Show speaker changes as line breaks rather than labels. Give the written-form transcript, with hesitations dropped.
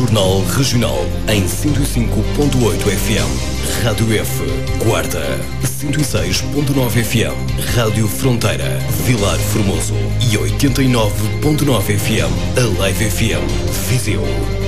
Jornal Regional em 105.8 FM. Rádio F, Guarda, 106.9 FM. Rádio Fronteira, Vilar Formoso e 89.9 FM. A Live FM, Viseu.